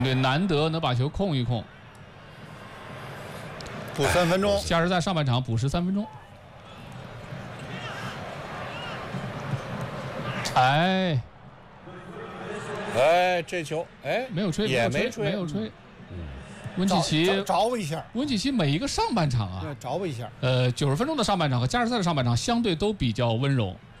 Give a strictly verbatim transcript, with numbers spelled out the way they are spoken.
对，难得能把球控一控。 补三分钟， 加时赛上半场补时三分钟。哎， 哎，这球哎没有吹， 也没吹， 没有吹。温契奇着一下， 温契奇每一个上半场啊， 着一下。 呃，九十分钟的上半场和加时赛的上半场相对都比较温柔。